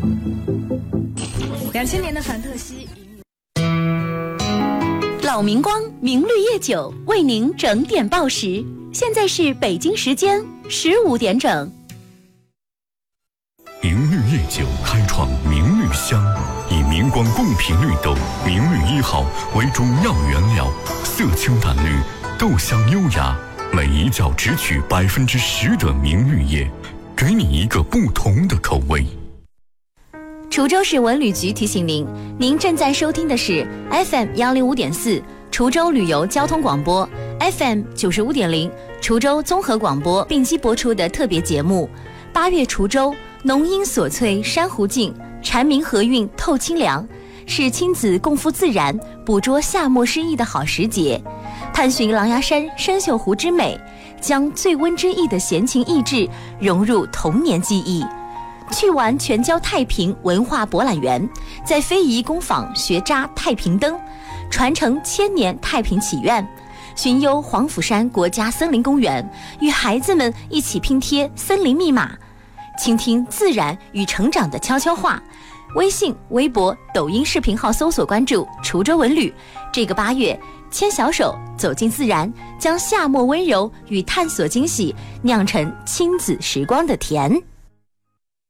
2000年的凡特西。 老明光明绿夜酒为您整点报时，现在是北京时间15点整。 明绿夜酒开创明绿香，以明光贡品绿豆明绿1号为主要原料，色清淡绿，豆香优雅，每一窖只取10%的明绿叶，给你一个不同的口味。 滁州市文旅局提醒您，您正在收听的是 FM 105.4滁州旅游交通广播， FM 95.0滁州综合广播并机播出的特别节目。8月滁州，浓荫锁翠珊瑚静，蝉鸣和韵透清凉，是亲子共赴自然，捕捉夏末诗意的好时节。探寻狼牙山生锈湖之美，将醉温之意的闲情逸致融入童年记忆。去玩全椒太平文化博览园，在非遗工坊学扎太平灯，传承1000年太平祈愿。巡游黄甫山国家森林公园，与孩子们一起拼贴森林密码，倾听自然与成长的悄悄话。微信、微博、抖音视频号搜索关注滁州文旅。这个8月，牵小手走进自然，将夏末温柔与探索惊喜酿成亲子时光的甜。